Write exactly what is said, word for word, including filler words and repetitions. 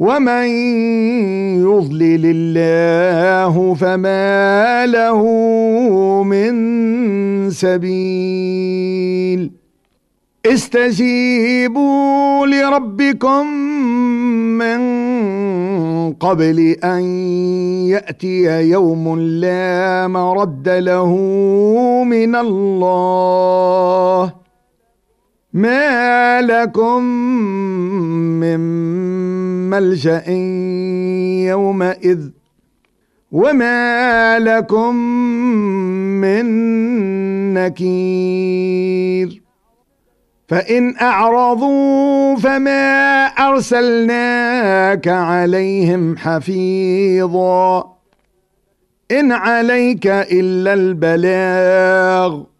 ومن يضلل الله فما له من سبيل استجيبوا لربكم من قبل أن يأتي يوم لا مرد له من الله ما لكم من ملجأ يومئذ وما لكم من نكير فإن أعرضوا فما أرسلناك عليهم حفيظا إن عليك إلا البلاغ